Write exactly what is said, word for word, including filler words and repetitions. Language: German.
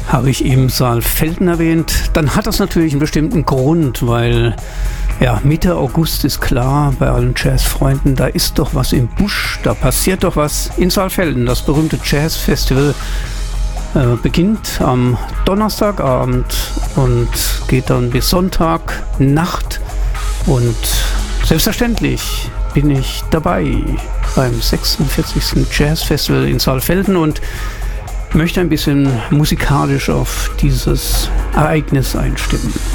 Habe ich eben Saalfelden erwähnt, dann hat das natürlich einen bestimmten Grund, weil ja, Mitte August ist klar, bei allen Jazzfreunden, da ist doch was im Busch, da passiert doch was in Saalfelden. Das berühmte Jazzfestival äh, beginnt am Donnerstagabend und geht dann bis Sonntagnacht und selbstverständlich bin ich dabei beim sechsundvierzigsten Jazzfestival in Saalfelden und möchte ein bisschen musikalisch auf dieses Ereignis einstimmen.